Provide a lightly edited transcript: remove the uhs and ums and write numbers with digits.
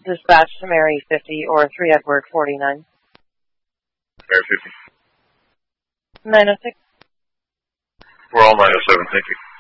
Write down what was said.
Dispatch to Mary 50 or 3 Edward 49. Mary 50. 906. We're all 907, thank you.